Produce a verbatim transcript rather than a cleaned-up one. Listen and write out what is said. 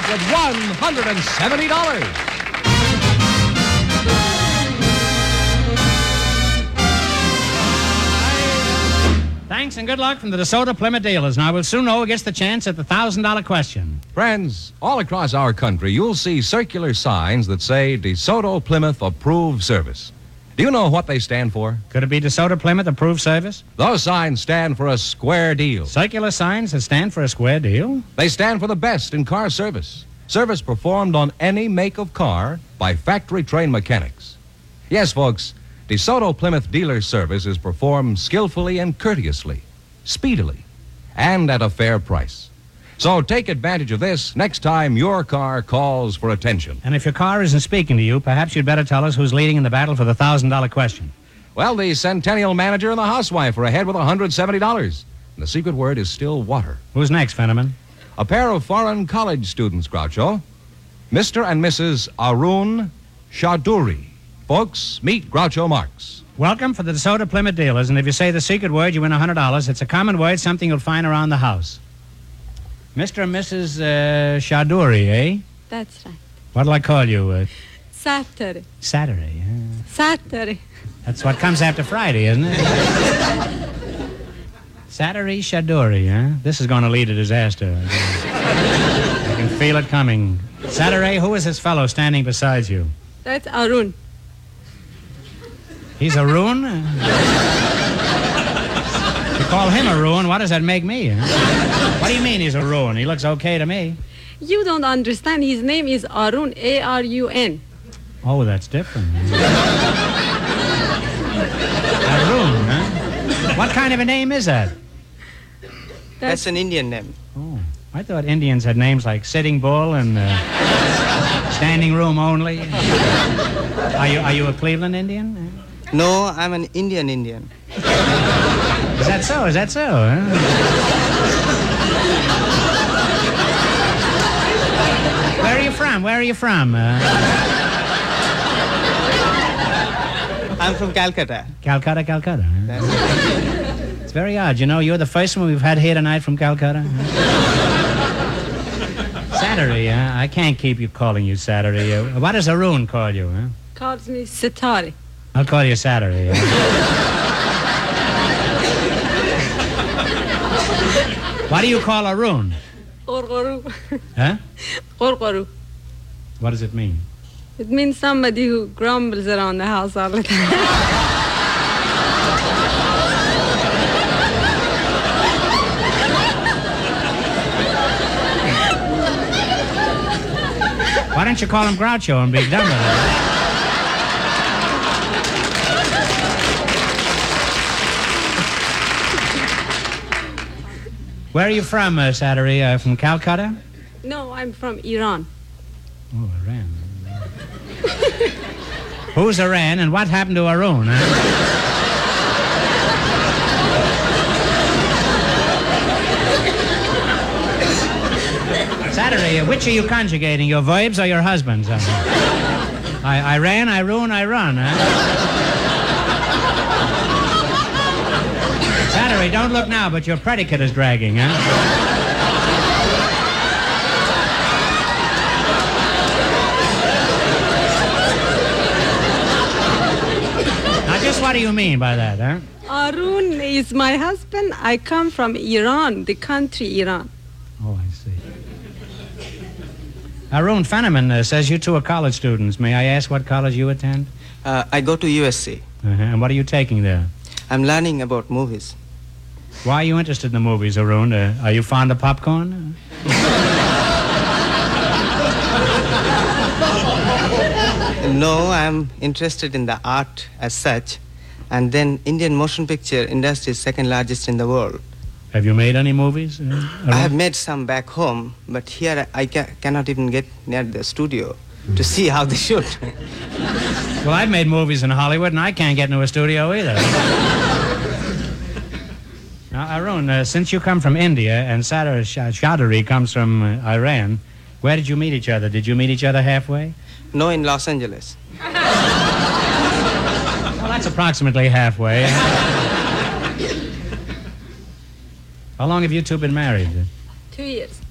off with one hundred seventy dollars. Thanks and good luck from the DeSoto Plymouth dealers. Now, we'll soon know who gets the chance at the one thousand dollars question. Friends, all across our country, you'll see circular signs that say DeSoto Plymouth Approved Service. Do you know what they stand for? Could it be DeSoto Plymouth Approved Service? Those signs stand for a square deal. Circular signs that stand for a square deal? They stand for the best in car service. Service performed on any make of car by factory-trained mechanics. Yes, folks, DeSoto Plymouth dealer service is performed skillfully and courteously, speedily, and at a fair price. So take advantage of this next time your car calls for attention. And if your car isn't speaking to you, perhaps you'd better tell us who's leading in the battle for the one thousand dollars question. Well, the Centennial Manager and the Housewife are ahead with one hundred seventy dollars. And the secret word is still water. Who's next, Fenneman? A pair of foreign college students, Groucho. Mister and Missus Arun Chaudhuri. Folks, meet Groucho Marx. Welcome for the DeSoto Plymouth dealers, and if you say the secret word, you win one hundred dollars. It's a common word, something you'll find around the house. Mister and Missus Uh, Chaudhuri, eh? That's right. What'll I call you? Uh, Saturday. Saturday, huh? Saturday. That's what comes after Friday, isn't it? Saturday Chaudhuri, huh? This is going to lead to disaster. I can feel it coming. Saturday, who is this fellow standing beside you? That's Arun. He's Arun? You call him Arun, what does that make me? Huh? What do you mean he's Arun? He looks okay to me. You don't understand. His name is Arun, A R U N. Oh, that's different. Arun, huh? What kind of a name is that? That's, That's an Indian name. Oh, I thought Indians had names like Sitting Bull and uh, Standing Room Only. Are you, are you a Cleveland Indian? No, I'm an Indian Indian. Is that so? Is that so? Huh? Where are you from? Where are you from? Uh, I'm from Calcutta. Calcutta, Calcutta. Huh? It's very odd. You know, you're the first one we've had here tonight from Calcutta. Huh? Saturday, huh? I can't keep you calling you Saturday. Uh, what does Arun call you? Huh? Calls me Sitari. I'll call you Saturday. Huh? What do you call Arun? Orgoru. Huh? Orgoru. What does it mean? It means somebody who grumbles around the house all the time. Why don't you call him Groucho and be done with it? Where are you from, uh, Saturday? Uh, from Calcutta? No, I'm from Iran. Oh, Iran. Who's Iran and what happened to Arun, huh? Saturday, uh, which are you conjugating, your verbs or your husbands? Uh, I, I ran, I ruin, I run, huh? Saturday, don't look now, but your predicate is dragging, huh? Now, just what do you mean by that, huh? Arun is my husband. I come from Iran, the country Iran. Oh, I see. Arun Fenneman uh, says you two are college students. May I ask what college you attend? Uh, I go to U S A. Uh-huh. And what are you taking there? I'm learning about movies. Why are you interested in the movies, Arun? Uh, are you fond of popcorn? No, I'm interested in the art as such. And then Indian motion picture industry is second largest in the world. Have you made any movies? Uh, I have made some back home, but here I ca- cannot even get near the studio to see how they shoot. Well, I've made movies in Hollywood, and I can't get into a studio either. Now, Arun, uh, since you come from India and Saturday Chaudhuri comes from uh, Iran, where did you meet each other? Did you meet each other halfway? No, in Los Angeles. Well, that's approximately halfway. How long have you two been married? Two years.